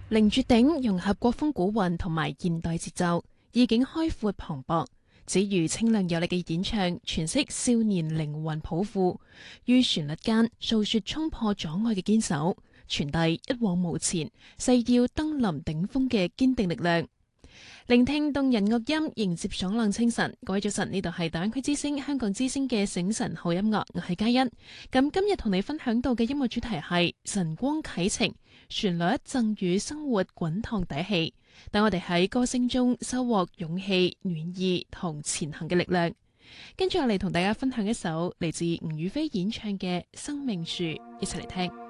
零絕頂融合國風古韻同埋現代節奏，意境開闊磅礴。只如清亮有力嘅演唱，詮釋少年靈魂抱負，於旋律間訴說衝破阻礙嘅堅守，傳遞一往無前、誓要登臨頂峰嘅堅定力量。聆聽動人樂音，迎接爽朗清晨。各位早晨，呢度係大灣區之聲香港之聲嘅醒晨好音樂，我係嘉欣。咁今日同你分享到嘅音樂主題係晨光啟程，旋律贈予生活滾燙底氣，等我哋喺歌聲中收穫勇氣、暖意同前行嘅力量。跟住我嚟同大家分享一首嚟自吳雨霏演唱嘅《生命樹》，一齊嚟聽。